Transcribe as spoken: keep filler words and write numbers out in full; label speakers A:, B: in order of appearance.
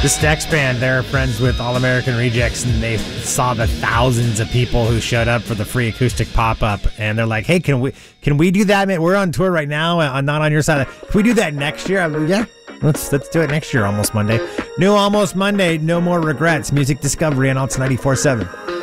A: This next band, they're friends with All American Rejects, and they saw the thousands of people who showed up for the free acoustic pop-up, and they're like, hey, can we can we do that, man? We're on tour right now, uh, not on your side. Can we do that next year? I'm like, yeah, let's, let's do it next year, Almost Monday. New Almost Monday, no more regrets. Music Discovery on Alts ninety-four point seven.